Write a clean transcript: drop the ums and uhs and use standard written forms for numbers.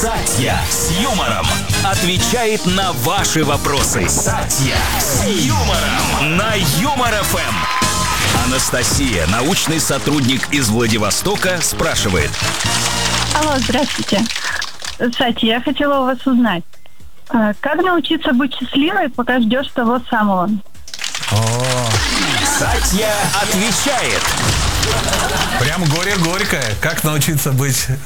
Сатья с юмором отвечает на ваши вопросы. Сатья с юмором на Юмор ФМ. Анастасия, научный сотрудник из Владивостока, спрашивает. Алло, здравствуйте. Сатья, я хотела у вас узнать, как научиться быть счастливой, пока ждешь того самого? Сатья отвечает. Прям горе горькое. Как научиться быть